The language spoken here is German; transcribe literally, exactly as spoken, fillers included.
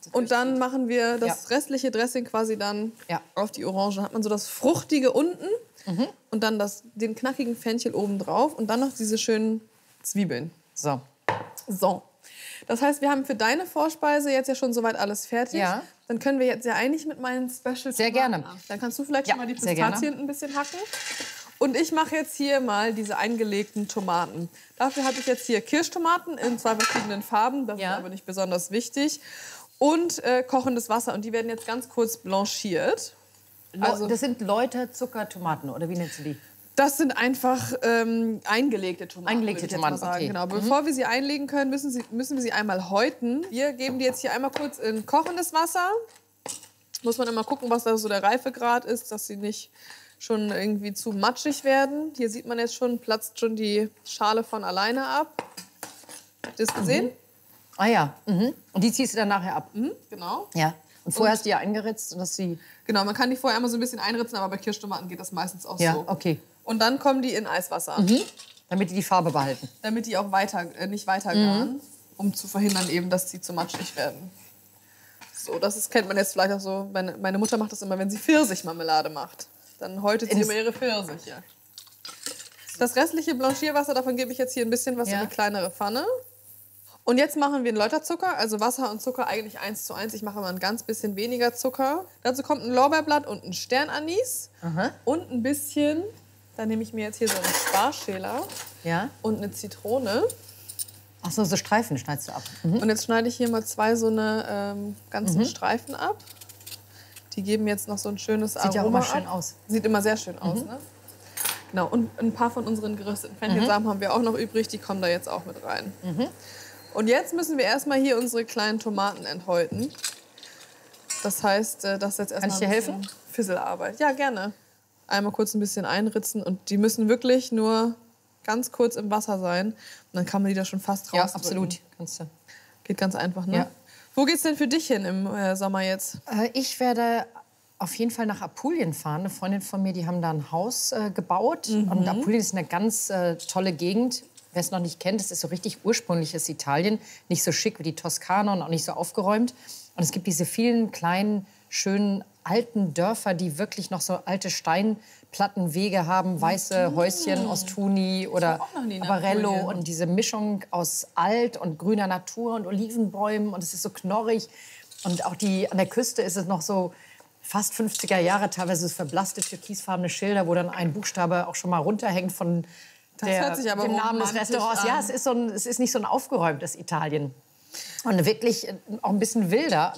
Und dann machen wir das ja. restliche Dressing quasi dann ja. auf die Orange. Dann hat man so das Fruchtige unten mhm. und dann das, den knackigen Fenchel oben drauf und dann noch diese schönen Zwiebeln. So. So. Das heißt, wir haben für deine Vorspeise jetzt ja schon soweit alles fertig. Ja. Dann können wir jetzt ja eigentlich mit meinen Special Sehr gerne. An. Dann kannst du vielleicht ja, schon mal die Pistazien ein bisschen hacken. Und ich mache jetzt hier mal diese eingelegten Tomaten. Dafür habe ich jetzt hier Kirschtomaten in zwei verschiedenen Farben. Das ja. ist aber nicht besonders wichtig. Und äh, kochendes Wasser. Und die werden jetzt ganz kurz blanchiert. Also, das sind Läuterzuckertomaten, oder wie nennst du die? Das sind einfach ähm, eingelegte Tomaten. Eingelegte Tomaten, okay. Genau. Bevor mhm. wir sie einlegen können, müssen, sie, müssen wir sie einmal häuten. Wir geben die jetzt hier einmal kurz in kochendes Wasser. Muss man immer gucken, was da so der Reifegrad ist, dass sie nicht schon irgendwie zu matschig werden. Hier sieht man jetzt schon, platzt schon die Schale von alleine ab. Habt ihr das gesehen? Mhm. Ah ja. Mhm. Und die ziehst du dann nachher ab? Mhm, genau. Ja. Und vorher und hast du die ja eingeritzt? Und dass sie genau, man kann die vorher einmal so ein bisschen einritzen, aber bei Kirschtomaten geht das meistens auch ja, so. Okay. Und dann kommen die in Eiswasser. Mhm. Damit die die Farbe behalten. Damit die auch weiter, äh, nicht weitergaren, mhm. um zu verhindern, eben, dass sie zu matschig werden. So, das ist, kennt man jetzt vielleicht auch so. Meine, meine Mutter macht das immer, wenn sie Pfirsichmarmelade macht. Dann häutet sie immer ihre Pfirsiche. Das restliche Blanchierwasser, davon gebe ich jetzt hier ein bisschen was ja. in eine kleinere Pfanne. Und jetzt machen wir einen Läuterzucker, also Wasser und Zucker eigentlich eins zu eins. Ich mache immer ein ganz bisschen weniger Zucker. Dazu kommt ein Lorbeerblatt und ein Sternanis. Aha. Und ein bisschen, da nehme ich mir jetzt hier so einen Sparschäler ja. und eine Zitrone. Ach so, so Streifen schneidest du ab. Mhm. Und jetzt schneide ich hier mal zwei so eine ähm, ganzen mhm. Streifen ab. Die geben jetzt noch so ein schönes Aroma. Sieht ja auch immer schön ab. aus. Sieht immer sehr schön aus, mhm. ne? Genau, und ein paar von unseren gerösteten Fenchelsamen mhm. haben wir auch noch übrig. Die kommen da jetzt auch mit rein. Mhm. Und jetzt müssen wir erstmal hier unsere kleinen Tomaten enthäuten. Das heißt, das ist jetzt erstmal Kann ich dir helfen? Fisselarbeit. Ja, gerne. Einmal kurz ein bisschen einritzen. Und die müssen wirklich nur ganz kurz im Wasser sein. Und dann kann man die da schon fast rausdrücken. Ja, absolut. Kannst du. Geht ganz einfach, ne? Ja. Wo geht's denn für dich hin im äh, Sommer jetzt? Äh, ich werde auf jeden Fall nach Apulien fahren. Eine Freundin von mir, die haben da ein Haus äh, gebaut. Mhm. Und Apulien ist eine ganz äh, tolle Gegend. Wer es noch nicht kennt, es ist so richtig ursprüngliches Italien. Nicht so schick wie die Toskana und auch nicht so aufgeräumt. Und es gibt diese vielen kleinen, schönen, alten Dörfer, die wirklich noch so alte Steinplattenwege haben. Weiße Häuschen aus Tuni oder Barello. Und diese Mischung aus alt und grüner Natur und Olivenbäumen. Und es ist so knorrig. Und auch die, an der Küste ist es noch so fast fünfziger Jahre, teilweise verblasste türkisfarbene Schilder, wo dann ein Buchstabe auch schon mal runterhängt von Das der, hört sich aber dem Namen des Restaurants. An. Ja, es ist, so ein, es ist nicht so ein aufgeräumtes Italien. Und wirklich auch ein bisschen wilder.